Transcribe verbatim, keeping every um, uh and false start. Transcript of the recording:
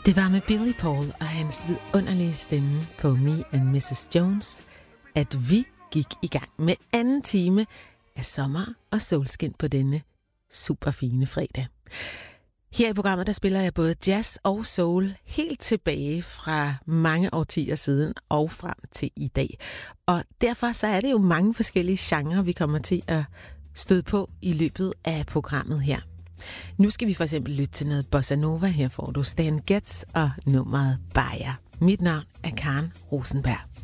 Det var med Billy Paul og hans vidunderlige stemme på Me and missus Jones, at vi gik i gang med anden time af sommer og solskin på denne super fine fredag. Her i programmet der spiller jeg både jazz og soul helt tilbage fra mange årtier siden og frem til i dag. Og derfor så er det jo mange forskellige genrer, vi kommer til at støde på i løbet af programmet her. Nu skal vi for eksempel lytte til noget bossa nova. Her får du Stan Getz og nummeret Bayer. Mit navn er Karen Rosenberg.